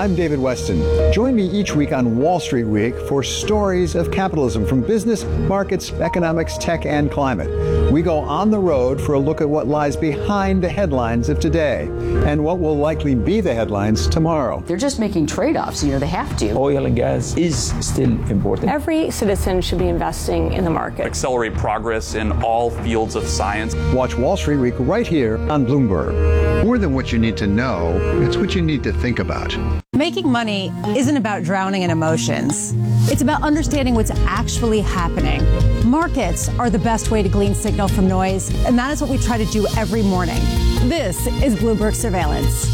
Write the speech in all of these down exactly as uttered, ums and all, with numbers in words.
I'm David Weston. Join me each week on Wall Street Week for stories of capitalism from business, markets, economics, tech, and climate. We go on the road for a look at what lies behind the headlines of today and what will likely be the headlines tomorrow. They're just making trade-offs, you know, they have to. Oil and gas is still important. Every citizen should be investing in the market. Accelerate progress in all fields of science. Watch Wall Street Week right here on Bloomberg. More than what you need to know, it's what you need to think about. Making money isn't about drowning in emotions. It's about understanding what's actually happening. Markets are the best way to glean signal from noise, and that is what we try to do every morning. This is Bloomberg Surveillance.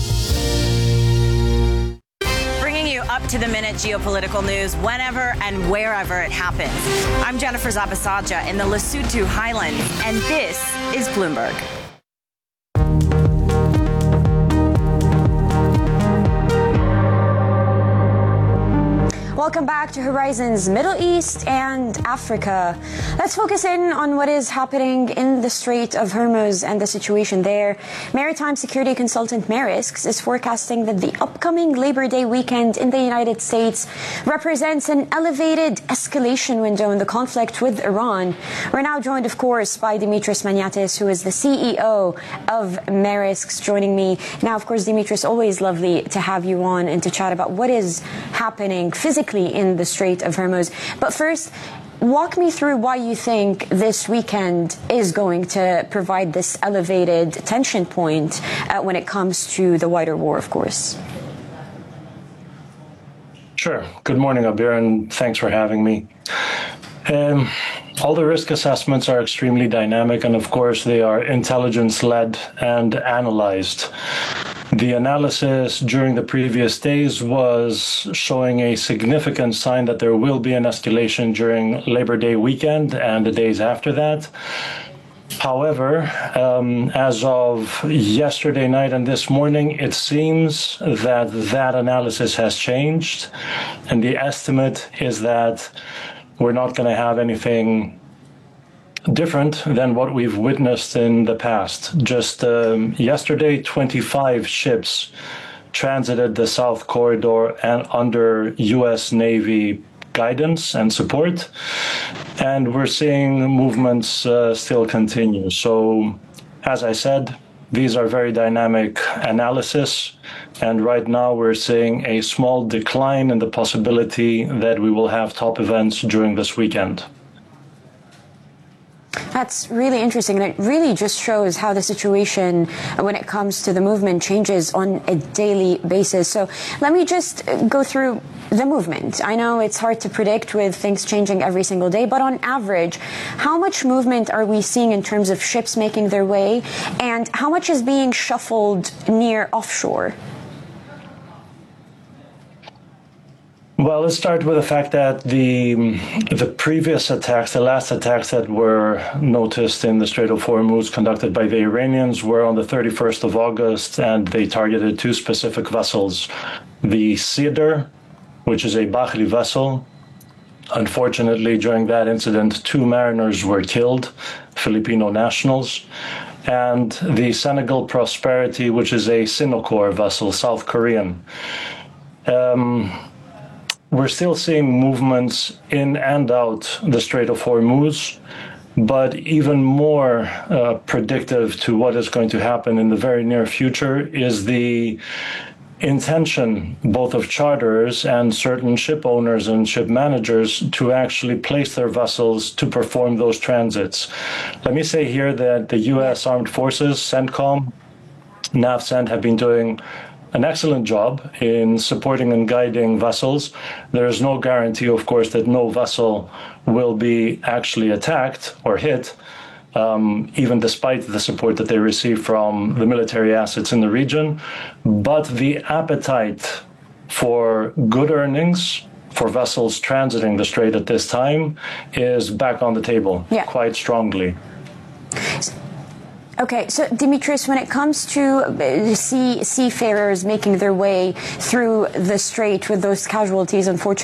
Bringing you up-to-the-minute geopolitical news whenever and wherever it happens. I'm Jennifer Zabasaja in the Lesotho Highlands, and this is Bloomberg. Welcome back to Horizons Middle East and Africa. Let's focus in on what is happening in the Strait of Hormuz and the situation there. Maritime security consultant Maersk is forecasting that the upcoming Labor Day weekend in the United States represents an elevated escalation window in the conflict with Iran. We're now joined, of course, by Dimitris Maniatis, who is the C E O of Maersk, joining me. Now, of course, Dimitris, always lovely to have you on and to chat about what is happening physically in the Strait of Hormuz. But first, walk me through why you think this weekend is going to provide this elevated tension point uh, when it comes to the wider war, of course. Sure. Good morning, Abir, and thanks for having me. Um, all the risk assessments are extremely dynamic, and of course they are intelligence-led and analyzed. The analysis during the previous days was showing a significant sign that there will be an escalation during Labor Day weekend and the days after that. However, um, as of yesterday night and this morning, it seems that that analysis has changed, and the estimate is that we're not going to have anything different than what we've witnessed in the past. Just um, yesterday, twenty-five ships transited the South Corridor and under U S Navy guidance and support, and we're seeing movements uh, still continue. So, as I said, these are very dynamic analysis, and right now we're seeing a small decline in the possibility that we will have top events during this weekend. That's really interesting, and it really just shows how the situation when it comes to the movement changes on a daily basis. So let me just go through the movement. I know it's hard to predict with things changing every single day, but on average, how much movement are we seeing in terms of ships making their way, and how much is being shuffled near offshore? Well, let's start with the fact that the the previous attacks, the last attacks that were noticed in the Strait of Hormuz conducted by the Iranians were on the thirty-first of August, and they targeted two specific vessels. The Sidr, which is a Bahri vessel. Unfortunately, during that incident, two mariners were killed, Filipino nationals. And the Senegal Prosperity, which is a Sinokor vessel, South Korean. Um, We're still seeing movements in and out the Strait of Hormuz, but even more uh, predictive to what is going to happen in the very near future is the intention both of charterers and certain ship owners and ship managers to actually place their vessels to perform those transits. Let me say here that the U S Armed Forces, CENTCOM, NAVCENT have been doing an excellent job in supporting and guiding vessels. There is no guarantee, of course, that no vessel will be actually attacked or hit, um, even despite the support that they receive from the military assets in the region. But the appetite for good earnings for vessels transiting the strait at this time is back on the table, yeah, quite strongly. Okay, so Dimitris, when it comes to sea, seafarers making their way through the strait with those casualties, unfortunately,